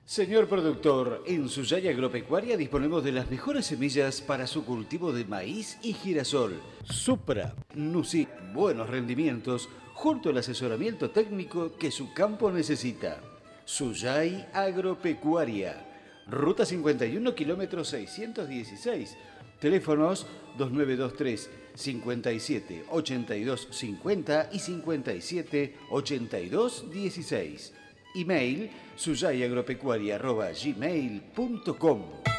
Señor productor, en Suyay Agropecuaria disponemos de las mejores semillas para su cultivo de maíz y girasol. Supra, Nusi, buenos rendimientos, junto al asesoramiento técnico que su campo necesita. Suyay Agropecuaria, Ruta 51, kilómetro 616. Teléfonos 2923 57 82 50 y 57 82 16. Email suyayagropecuaria@gmail.com.